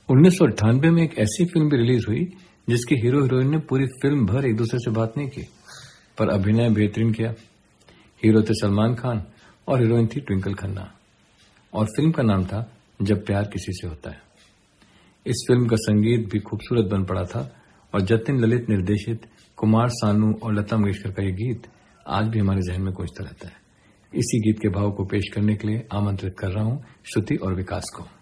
1998 में एक ऐसी फिल्म भी रिलीज हुई जिसके हीरो हीरोइन ने पूरी फिल्म भर एक दूसरे से बात नहीं की, पर अभिनय बेहतरीन किया। हीरो थे सलमान खान और हीरोइन थी ट्विंकल खन्ना, और फिल्म का नाम था जब प्यार किसी से होता है। इस फिल्म का संगीत भी खूबसूरत बन पड़ा था, और जतिन ललित निर्देशित कुमार सानू और लता मंगेशकर का ये गीत आज भी हमारे जहन में गूंजता रहता है। इसी गीत के भाव को पेश करने के लिए आमंत्रित कर रहा हूं श्रुति और विकास को।